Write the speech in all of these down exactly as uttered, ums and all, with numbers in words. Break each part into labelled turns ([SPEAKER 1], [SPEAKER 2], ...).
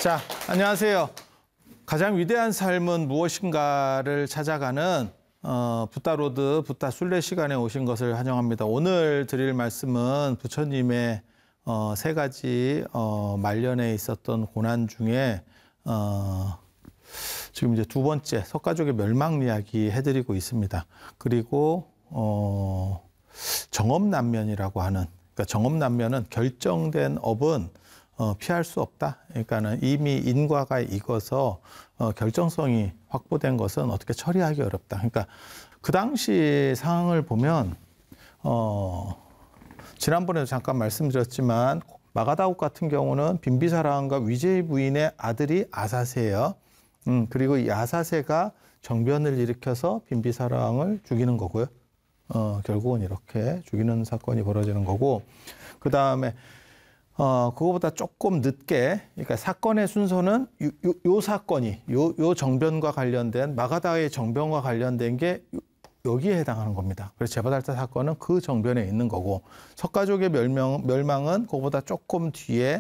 [SPEAKER 1] 자, 안녕하세요. 가장 위대한 삶은 무엇인가를 찾아가는 어, 붓다로드 붓다 순례 시간에 오신 것을 환영합니다. 오늘 드릴 말씀은 부처님의 어, 세 가지 어, 말년에 있었던 고난 중에 어, 지금 이제 두 번째 석가족의 멸망 이야기 해드리고 있습니다. 그리고 어, 정업난면이라고 하는, 그러니까 정업난면은 결정된 업은 어, 피할 수 없다. 그러니까는 이미 인과가 익어서 어, 결정성이 확보된 것은 어떻게 처리하기 어렵다. 그러니까 그 당시 상황을 보면 어, 지난번에도 잠깐 말씀드렸지만 마가다옥 같은 경우는 빈비사랑과 위제이 부인의 아들이 아사세예요. 음, 그리고 이 아사세가 정변을 일으켜서 빈비사랑을 죽이는 거고요. 어, 결국은 이렇게 죽이는 사건이 벌어지는 거고, 그 다음에 어, 그거보다 조금 늦게, 그러니까 사건의 순서는 요, 요, 요 사건이, 요, 요 정변과 관련된, 마가다의 정변과 관련된 게 여기에 해당하는 겁니다. 그래서 제바달타 사건은 그 정변에 있는 거고, 석가족의 멸망, 멸망은 그거보다 조금 뒤에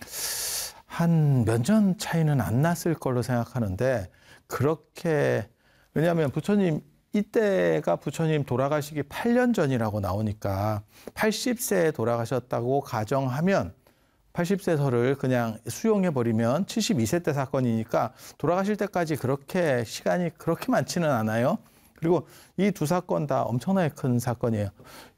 [SPEAKER 1] 한 몇 년 차이는 안 났을 걸로 생각하는데, 그렇게, 왜냐하면 부처님, 이때가 부처님 돌아가시기 팔 년 전이라고 나오니까 팔십 세에 돌아가셨다고 가정하면 팔십 세서를 그냥 수용해버리면 칠십이 세 때 사건이니까 돌아가실 때까지 그렇게 시간이 그렇게 많지는 않아요. 그리고 이 두 사건 다 엄청나게 큰 사건이에요.